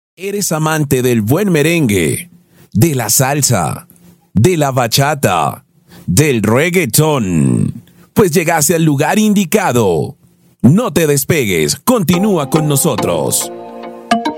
¿Eres amante del buen merengue, de la salsa, de la bachata, del reggaetón? Pues llegaste al lugar indicado. No te despegues, continúa con nosotros.